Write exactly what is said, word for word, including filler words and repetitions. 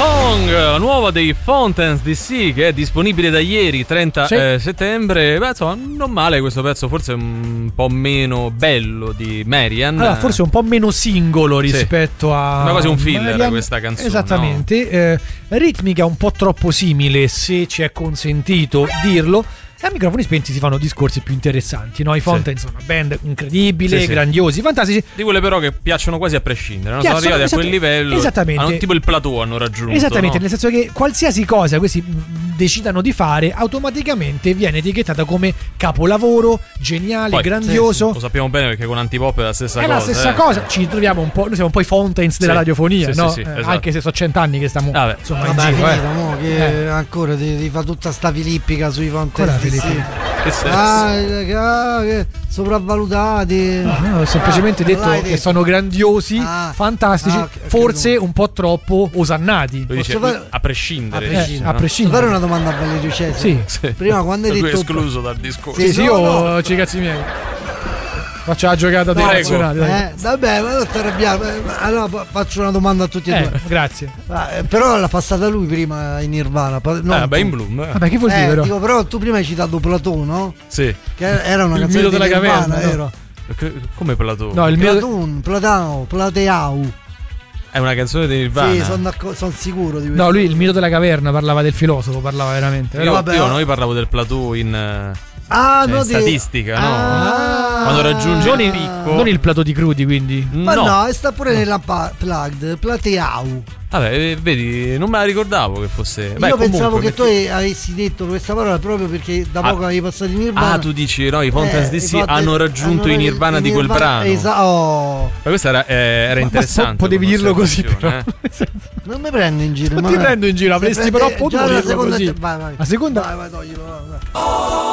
Song, la nuova dei Fountains D C, che è disponibile da ieri, trenta sì. eh, settembre. Beh, insomma, non male questo pezzo, forse un po' meno bello di Marian. Allora, forse un po' meno singolo rispetto sì. a. Ma quasi un filler Marian. Questa canzone. Esattamente. No? Eh, ritmica un po' troppo simile, se ci è consentito dirlo. E a microfoni spenti si fanno discorsi più interessanti, no? I Fountains sì. sono una band incredibile, sì, sì. grandiosi, fantastici. Di quelle però che piacciono quasi a prescindere, no? Sono arrivati esatto, a quel livello. Esattamente. Hanno tipo il plateau hanno raggiunto. Esattamente, no? nel senso che qualsiasi cosa questi decidano di fare automaticamente viene etichettata come capolavoro, geniale, poi, grandioso. Sì, sì. Lo sappiamo bene perché con Antipop è la stessa è cosa. È la stessa eh. cosa. Ci troviamo un po', noi siamo un po' i Fountains della sì. radiofonia, sì, no? Sì, sì, eh, esatto. Anche se sono cent'anni che stiamo Vabbè. insomma Vabbè, in giro, finito, eh. mo, che eh. ancora ti, ti fa tutta sta filippica sui Fountains. Che ah, ah, che sopravvalutati. No, no, ho semplicemente ah, detto che detto. sono grandiosi, ah, fantastici, ah, okay, forse okay, un po' troppo osannati. Dice, fare... A prescindere. A prescindere. Eh, a prescindere. Posso fare una domanda a Valerio Cesare? Sì. sì. Prima quando hai detto escluso dal discorso. Sì, sì, no, io no. ci cazzi miei. Faccio la giocata no, direzionale. Eh, vabbè, ma non ti arrabbiare. Allora faccio una domanda a tutti e eh, due. Grazie. Eh, però l'ha passata lui prima in Nirvana. No, eh, vabbè, in Bloom. Eh. Vabbè, che vuol dire? Eh, però? Dico, però tu prima hai citato Platon, no? Sì. Che era una il canzone mito di della Nirvana, caverna. Vero? No. Come Platon? No, il Platon, mio... Platao, Plateau. È una canzone di Nirvana. Sì, sono son sicuro di questo. No, lui il mito della caverna parlava del filosofo, parlava veramente. Io, vabbè, io no. noi parlavo del plateau in, ah, eh, no, in statistica, di... no? Ah, quando raggiunge non il il picco. Non il plateau di Crudi, quindi. Ma no, no, sta pure no. nella pa- plugged, Plateau. Vabbè, vedi, non me la ricordavo che fosse. Beh, io pensavo comunque, che perché... tu avessi detto questa parola proprio perché da poco ah, avevi passato in Nirvana. Ah, tu dici, no, i Fountains eh, D C hanno raggiunto i Nirvana di quel brano. Esatto. Oh. Ma questo era, eh, era ma, interessante. Ma potevi dirlo così, però. Eh? Non mi prendo in giro. Non ti prendo in giro, avresti però potuto dirlo così. Vai, vai. La seconda. Vai, vai, toglilo. Vai, vai.